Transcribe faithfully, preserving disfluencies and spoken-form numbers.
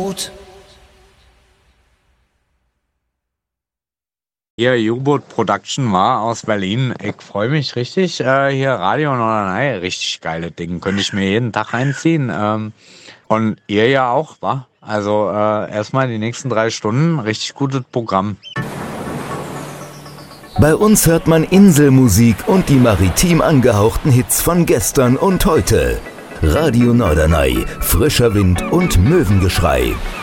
Hier, U-Boot Production war aus Berlin. Ich freue mich richtig. Äh, hier Radio Norderney, richtig geile Dinge. Könnte ich mir jeden Tag reinziehen. Ähm, und ihr ja auch, wa? Also äh, erstmal die nächsten drei Stunden. Richtig gutes Programm. Bei uns hört man Inselmusik und die maritim angehauchten Hits von gestern und heute. Radio Norderney, frischer Wind und Möwengeschrei.